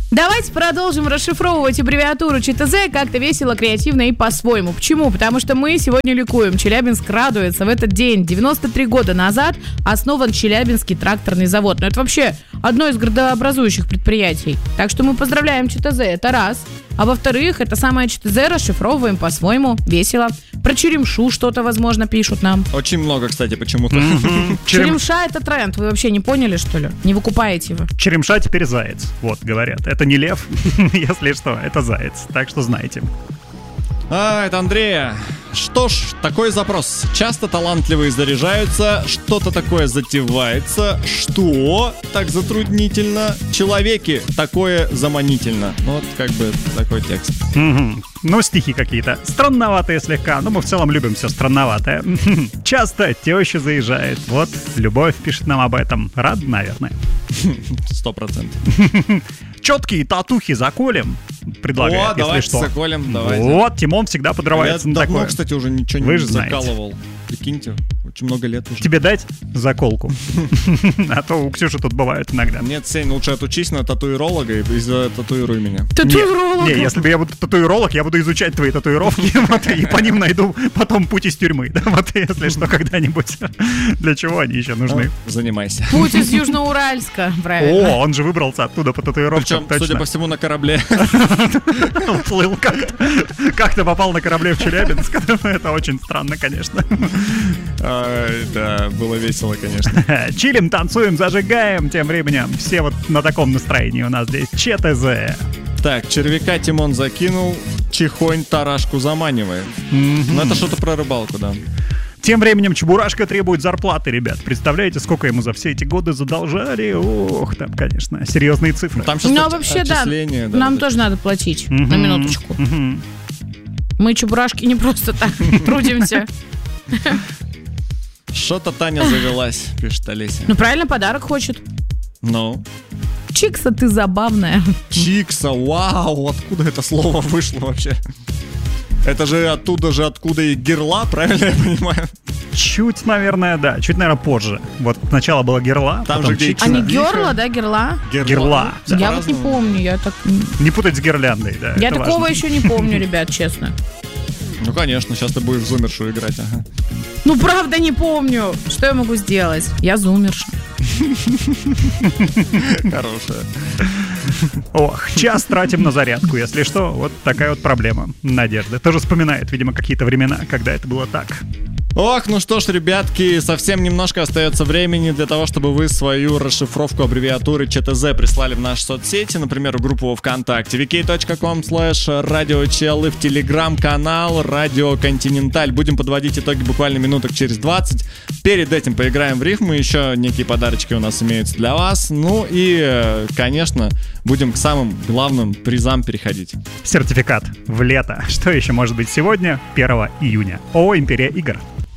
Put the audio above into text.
Давайте продолжим расшифровывать аббревиатуру ЧТЗ как-то весело, креативно и по-своему. Почему? Потому что мы сегодня ликуем. Челябинск радуется. В этот день, 93 года назад, основан Челябинский тракторный завод. Но это вообще одно из градообразующих предприятий. Так что мы поздравляем ЧТЗ, это раз. А во-вторых, это самое ЧТЗ расшифровываем по-своему, весело. Про Черемшу что-то, возможно, пишут нам. Очень много, кстати, почему-то. Черемша — это тренд. Вы вообще не поняли, что ли? Не выкупаете его? Черемша теперь заяц. Вот, говорят. Это не лев, если что, это заяц. Так что знайте. Это Андрея. Что ж, такой запрос. Часто талантливые заряжаются, что-то такое затевается. Что так затруднительно? Человеки, такое заманительно. Ну вот как бы такой текст. Ну, стихи какие-то странноватые слегка. Но мы в целом любим все странноватое. Часто теща заезжает. Вот, Любовь пишет нам об этом. Рад, наверное. 100%. Четкие татухи заколем. Предлагаю, если давайте что. Заколем, давайте. Вот, Тимон всегда подрывается на давно, такое. кстати, уже ничего Вы не же знаете. закалывал. Прикиньте, очень много лет уже. Тебе дать заколку? А то у Ксюши тут бывает иногда. Нет, Сень, лучше отучись на татуироволога и татуируй меня. Татуировка? Не, если бы я буду татуироволог, я буду изучать твои татуировки, вот, и по ним найду потом путь из тюрьмы. Да, вот, если что, когда-нибудь. Для чего они еще нужны? Занимайся. Путь из Южноуральска, правильно. О, он же выбрался оттуда по татуировкам. Причем, судя по всему, на корабле. Плыл как-то. Как-то попал на корабле в Челябинск. Это очень странно, конечно. Да, было весело, конечно. Чилим, танцуем, зажигаем. Тем временем все вот на таком настроении у нас здесь. ЧТЗ. Так, червяка Тимон закинул, Чехонь тарашку заманивает. Ну это что-то про рыбалку, да. Тем временем Чебурашка требует зарплаты, ребят. Представляете, сколько ему за все эти годы задолжали? Ох, там, конечно, серьезные цифры. Там сейчас Ну, вообще, да, нам тоже надо платить, на минуточку. Мы, Чебурашки, не просто так трудимся. Что-то Таня завелась, пишет Олеся. Ну, правильно, подарок хочет. Ну? Чикса, ты забавная. Чикса, вау, откуда это слово вышло вообще? Это же оттуда же, откуда и герла, правильно я понимаю? Чуть, наверное, да. Чуть, наверное, позже. Вот сначала была герла, там потом же где Чикса. А не герла, да, герла? Герла. Да. Я вот не помню, я так... Не путать с гирляндой, да. Я это такого важно. еще не помню, ребят, честно. Ну, конечно, сейчас ты будешь в зумершу играть, ага. Ну, правда, не помню. Что я могу сделать? Я зумерша. Хорошая. Ох, час тратим на зарядку, если что. Вот такая вот проблема. Надежда тоже вспоминает, видимо, какие-то времена, когда это было так. Ох, ну что ж, ребятки, совсем немножко остается времени для того, чтобы вы свою расшифровку аббревиатуры ЧТЗ прислали в наши соцсети, например, в группу ВКонтакте vk.com/радиочел и в телеграм-канал Радио Континенталь. Будем подводить итоги буквально минуток через 20. Перед этим поиграем в рифму, еще некие подарочки у нас имеются для вас. Ну и, конечно, будем к самым главным призам переходить. Сертификат в лето. Что еще может быть сегодня, 1 июня? ООО «Империя игр».